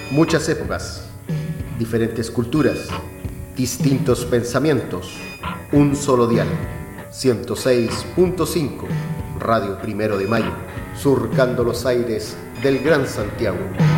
Muchas épocas, diferentes culturas, distintos pensamientos, un solo dial, 106.5, Radio Primero de Mayo, surcando los aires del Gran Santiago.